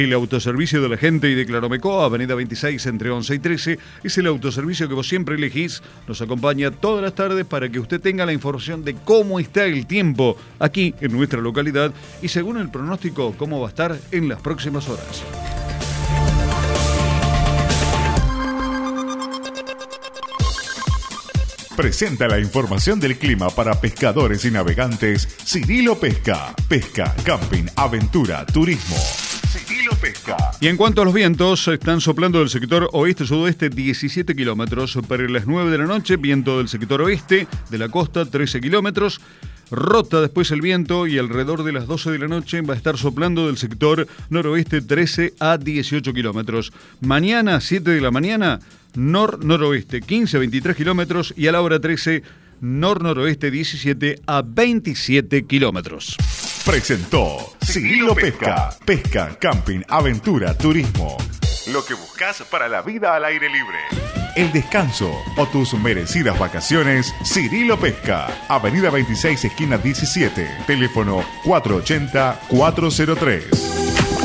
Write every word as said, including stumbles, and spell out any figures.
El autoservicio de la gente y de Claromeco, avenida veintiséis entre once y trece, es el autoservicio que vos siempre elegís. Nos acompaña todas las tardes para que usted tenga la información de cómo está el tiempo aquí en nuestra localidad y según el pronóstico, cómo va a estar en las próximas horas. Presenta la información del clima para pescadores y navegantes Cirilo Pesca. Pesca, camping, aventura, turismo. Cirilo Pesca. Y en cuanto a los vientos, están soplando del sector oeste-sudoeste diecisiete kilómetros. Para las nueve de la noche, viento del sector oeste de la costa trece kilómetros. Rota después el viento y alrededor de las doce de la noche va a estar soplando del sector noroeste trece a dieciocho kilómetros. Mañana, siete de la mañana, nor-noroeste quince a veintitrés kilómetros y a la hora trece, nor-noroeste diecisiete a veintisiete kilómetros. Presentó Cirilo Pesca. Pesca, camping, aventura, turismo. Lo que buscas para la vida al aire libre. El descanso o tus merecidas vacaciones, Cirilo Pesca. Avenida veintiséis, esquina diecisiete. Teléfono cuatro ochenta, cuatrocientos tres.